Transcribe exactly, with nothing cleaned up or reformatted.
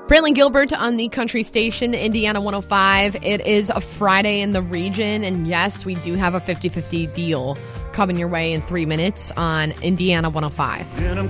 Brantley Gilbert on the country station, Indiana one oh five. It is a Friday in the region, and yes, we do have a fifty-fifty deal coming your way in three minutes on Indiana one oh five.